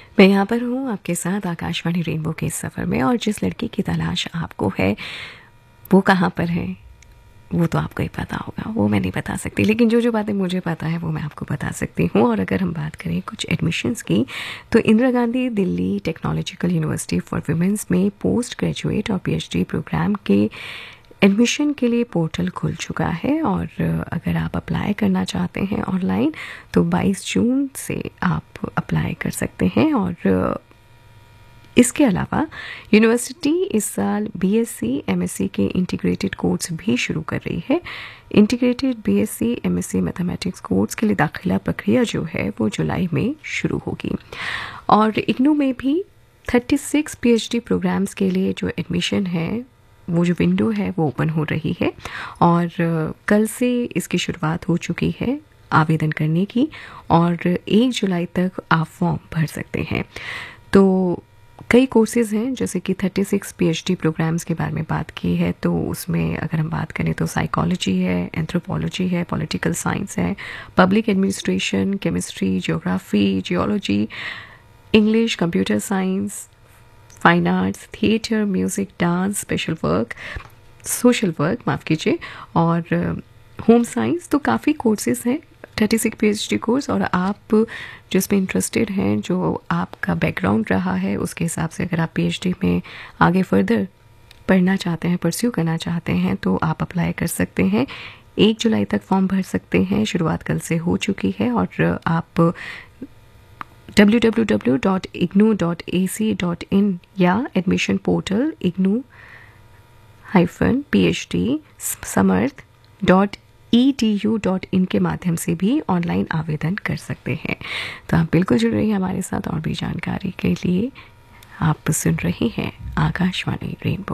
मैं यहाँ पर हूँ आपके साथ आकाशवाणी रेनबो के इस सफ़र में, और जिस लड़की की तलाश आपको है वो कहाँ पर है वो तो आपको ही पता होगा, वो मैं नहीं बता सकती, लेकिन जो जो बातें मुझे पता है वो मैं आपको बता सकती हूँ। और अगर हम बात करें कुछ एडमिशन्स की, तो Indira Gandhi Delhi technological university for women's में पोस्ट ग्रेजुएट और पीएचडी प्रोग्राम के एडमिशन के लिए पोर्टल खुल चुका है। और अगर आप अप्लाई करना चाहते हैं ऑनलाइन तो 22 जून से आप अप्लाई कर सकते हैं। और इसके अलावा यूनिवर्सिटी इस साल बीएससी एमएससी के इंटीग्रेटेड कोर्स भी शुरू कर रही है। Integrated BSc MSc mathematics course के लिए दाखिला प्रक्रिया जो है वो जुलाई में शुरू होगी। और इग्नू में भी 36 पीएचडी प्रोग्राम्स के लिए जो एडमिशन है, वो जो विंडो है वो ओपन हो रही है। और कल से इसकी शुरुआत हो चुकी है आवेदन करने की, और 1 जुलाई तक आप फॉर्म भर सकते हैं। तो कई कोर्सेज हैं, जैसे कि 36 पीएचडी प्रोग्राम्स के बारे में बात की है, तो उसमें अगर हम बात करें तो साइकोलॉजी है, एंथ्रोपोलॉजी है, पॉलिटिकल साइंस है, public administration, chemistry, geography, geology, English, computer science, fine arts, theatre, music, dance, special work, social work, माफ़ कीजिए, और होम साइंस। तो काफ़ी कोर्सेज हैं, 36 पीएचडी कोर्स। और आप जिसमें इंटरेस्टेड हैं, जो आपका बैकग्राउंड रहा है, उसके हिसाब से अगर आप पीएचडी में आगे फर्दर पढ़ना चाहते हैं, परस्यू करना चाहते हैं, तो आप अप्लाई कर सकते हैं। 1 जुलाई तक फॉर्म भर सकते हैं, शुरुआत कल से हो चुकी है। और आप www.ignou.ac.in या एडमिशन पोर्टल ignou-phd-samarth.edu.in के माध्यम से भी ऑनलाइन आवेदन कर सकते हैं। तो आप बिल्कुल जुड़ रही हैं हमारे साथ, और भी जानकारी के लिए आप सुन रही हैं आकाशवाणी रेनबो।